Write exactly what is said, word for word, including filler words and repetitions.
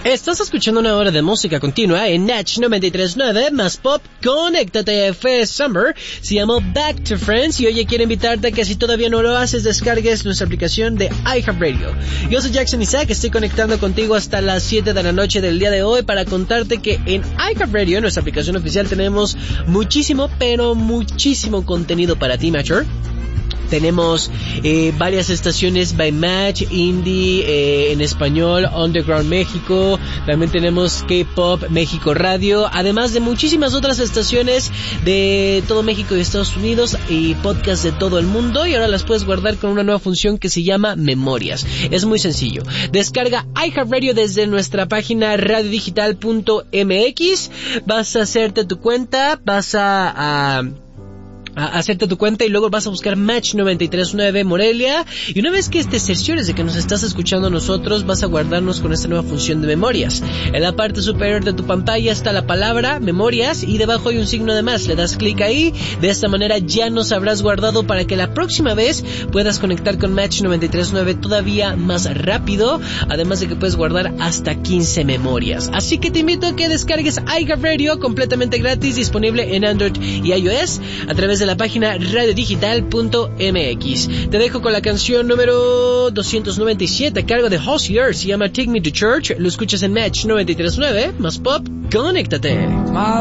Estás escuchando una hora de música continua en Natch noventa y tres punto nueve más pop. Conéctate. Fue Summer, se llamó Back to Friends y hoy quiero invitarte a que si todavía no lo haces descargues nuestra aplicación de iHeartRadio. Yo soy Jackson Isaac, estoy conectando contigo hasta las siete de la noche del día de hoy para contarte que en iHeartRadio, nuestra aplicación oficial, tenemos muchísimo, pero muchísimo contenido para ti, Matcher. Tenemos eh, varias estaciones by Match, Indie, eh, en español, Underground México. También tenemos K-Pop México Radio, además de muchísimas otras estaciones de todo México y Estados Unidos y podcasts de todo el mundo. Y ahora las puedes guardar con una nueva función que se llama Memorias. Es muy sencillo. Descarga iHeartRadio desde nuestra página radio digital punto m x. Vas a hacerte tu cuenta, vas a... a A hacerte tu cuenta y luego vas a buscar Match noventa y tres punto nueve Morelia, y una vez que te cerciores de que nos estás escuchando a nosotros, vas a guardarnos con esta nueva función de memorias. En la parte superior de tu pantalla está la palabra memorias y debajo hay un signo de más. Le das clic ahí, de esta manera ya nos habrás guardado para que la próxima vez puedas conectar con Match noventa y tres punto nueve todavía más rápido, además de que puedes guardar hasta quince memorias. Así que te invito a que descargues iHeartRadio completamente gratis, disponible en Android y iOS a través de la página radio digital punto m x. Te dejo con la canción número doscientos noventa y siete a cargo de Hozier, se llama Take Me to Church. Lo escuchas en Match noventa y tres punto nueve más pop. Conéctate.